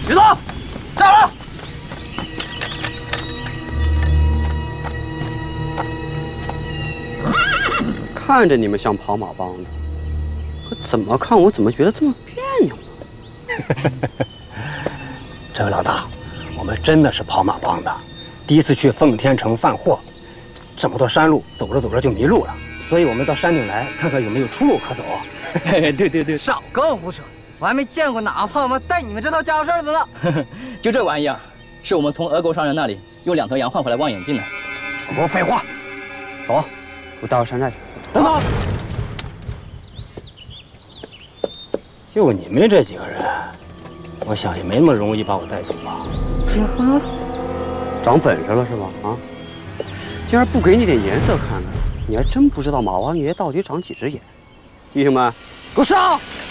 别动，站好了。看着你们像跑马帮的，可怎么看我怎么觉得这么别扭呢？ 这位老大，我们真的是跑马帮的，第一次去奉天城贩货，这么多山路，走着走着就迷路了，所以我们到山顶来看看有没有出路可走。 对，少跟我胡扯，我还没见过哪个胖子带你们这套家伙事儿的呢。 就这玩意儿，是我们从俄国商人那里用2头羊换回来望远镜的。 不过废话， 走，我带我山寨去。 等等，就你们这几个人，我想也没那么容易把我带走吧？ 呵，长本事了是吧？啊，竟然不给你点颜色看看，你还真不知道马王爷到底长几只眼。弟兄们，给我上！